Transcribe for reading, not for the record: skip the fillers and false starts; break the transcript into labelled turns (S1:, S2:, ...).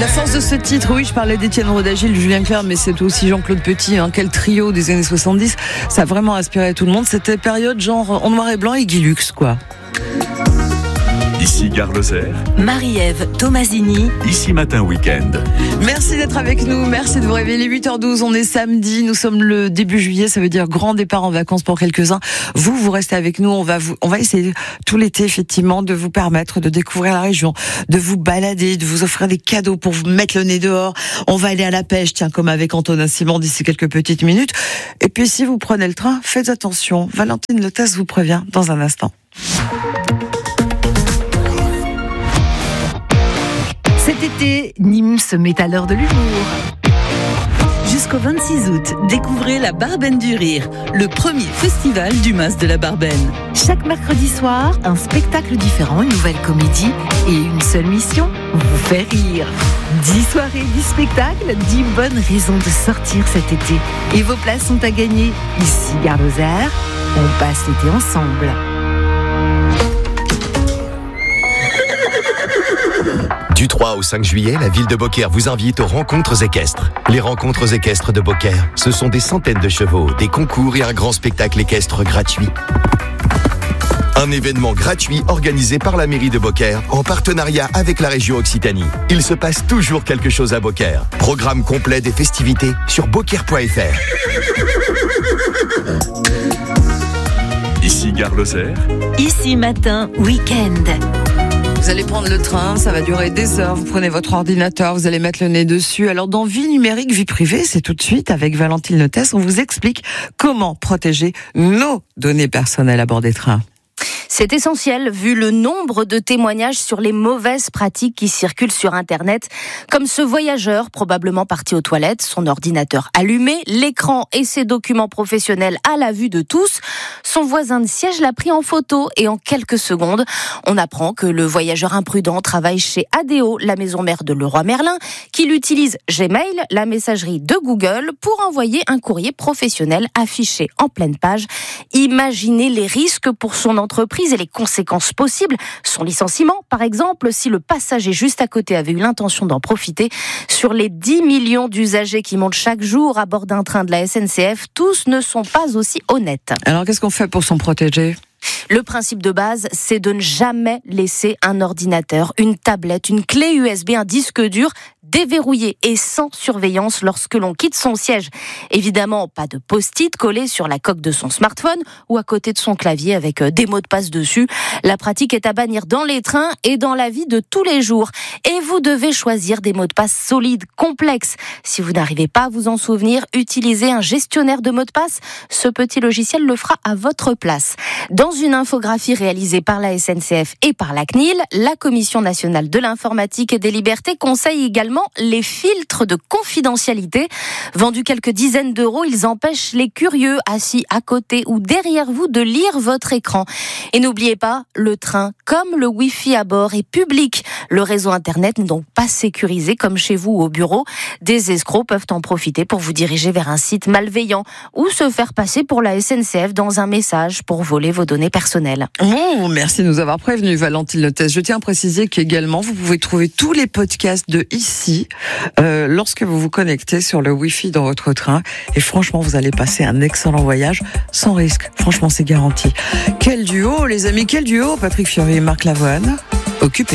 S1: La force de ce titre, oui, je parlais d'Étienne Rodagil, Julien Clerc, mais c'est aussi Jean-Claude Petit, quel trio des années 70. Ça a vraiment inspiré tout le monde. C'était période genre en noir et blanc et Guy Lux, quoi.
S2: Ici Gare Lozère,
S3: Marie-Ève Tomasini,
S2: Ici Matin Week-end.
S1: Merci d'être avec nous, merci de vous réveiller. 8h12, on est samedi, nous sommes le début juillet, ça veut dire grand départ en vacances pour quelques-uns. Vous restez avec nous, on va essayer tout l'été effectivement de vous permettre de découvrir la région, de vous balader, de vous offrir des cadeaux pour vous mettre le nez dehors. On va aller à la pêche, tiens, comme avec Antonin Simon d'ici quelques petites minutes. Et puis si vous prenez le train, faites attention. Valentine Lotès vous prévient dans un instant.
S3: Cet été, Nîmes se met à l'heure de l'humour. Jusqu'au 26 août, découvrez la Barbenne du Rire, le premier festival du Mas de la Barbenne. Chaque mercredi soir, un spectacle différent, une nouvelle comédie et une seule mission, vous faire rire. 10 soirées, 10 spectacles, 10 bonnes raisons de sortir cet été. Et vos places sont à gagner. Ici, Gare Lozère, on passe l'été ensemble.
S4: Du 3 au 5 juillet, la ville de Beaucaire vous invite aux rencontres équestres. Les rencontres équestres de Beaucaire, ce sont des centaines de chevaux, des concours et un grand spectacle équestre gratuit. Un événement gratuit organisé par la mairie de Beaucaire en partenariat avec la région Occitanie. Il se passe toujours quelque chose à Beaucaire. Programme complet des festivités sur beaucaire.fr.
S2: Ici Gare Lozère,
S3: Ici Matin Week-end.
S1: Vous allez prendre le train, ça va durer des heures, vous prenez votre ordinateur, vous allez mettre le nez dessus. Alors dans Vie numérique, vie privée, c'est tout de suite avec Valentine Lotès, on vous explique comment protéger nos données personnelles à bord des trains.
S5: C'est essentiel vu le nombre de témoignages sur les mauvaises pratiques qui circulent sur Internet, comme ce voyageur probablement parti aux toilettes, son ordinateur allumé, l'écran et ses documents professionnels à la vue de tous. Son voisin de siège l'a pris en photo et en quelques secondes, on apprend que le voyageur imprudent travaille chez ADO, la maison mère de Leroy Merlin, qu'il utilise Gmail, la messagerie de Google, pour envoyer un courrier professionnel affiché en pleine page. Imaginez les risques pour son entreprise et les conséquences possibles. Son licenciement, par exemple, si le passager juste à côté avait eu l'intention d'en profiter. Sur les 10 millions d'usagers qui montent chaque jour à bord d'un train de la SNCF, tous ne sont pas aussi honnêtes.
S1: Alors qu'est-ce qu'on fait pour s'en protéger ?
S5: Le principe de base, c'est de ne jamais laisser un ordinateur, une tablette, une clé USB, un disque dur déverrouillé et sans surveillance lorsque l'on quitte son siège. Évidemment, pas de post-it collé sur la coque de son smartphone ou à côté de son clavier avec des mots de passe dessus. La pratique est à bannir dans les trains et dans la vie de tous les jours. Et vous devez choisir des mots de passe solides, complexes. Si vous n'arrivez pas à vous en souvenir, utilisez un gestionnaire de mots de passe. Ce petit logiciel le fera à votre place. Dans une infographie réalisée par la SNCF et par la CNIL, la Commission nationale de l'informatique et des libertés conseille également les filtres de confidentialité. Vendus quelques dizaines d'euros, ils empêchent les curieux assis à côté ou derrière vous de lire votre écran. Et n'oubliez pas, le train, comme le Wi-Fi à bord, est public. Le réseau Internet n'est donc pas sécurisé comme chez vous au bureau. Des escrocs peuvent en profiter pour vous diriger vers un site malveillant ou se faire passer pour la SNCF dans un message pour voler vos données personnelles.
S1: Oh, merci de nous avoir prévenus, Valentine Lotès. Je tiens à préciser qu'également, vous pouvez trouver tous les podcasts de Ici lorsque vous vous connectez sur le Wi-Fi dans votre train. Et franchement, vous allez passer un excellent voyage sans risque. Franchement, c'est garanti. Quel duo, les amis, quel duo, Patrick Fiori et Marc Lavoine. Occupé.